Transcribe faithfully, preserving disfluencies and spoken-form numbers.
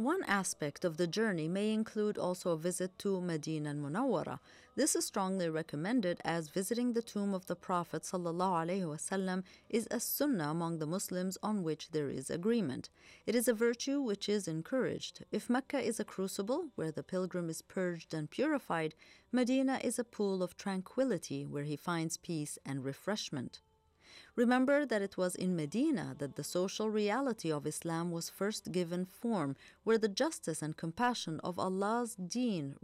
One aspect of the journey may include also a visit to Medina al-Munawwara. This is strongly recommended as visiting the tomb of the Prophet ﷺ is a sunnah among the Muslims on which there is agreement. It is a virtue which is encouraged. If Mecca is a crucible where the pilgrim is purged and purified, Medina is a pool of tranquility where he finds peace and refreshment. Remember that it was in Medina that the social reality of Islam was first given form, where the justice and compassion of Allah's deen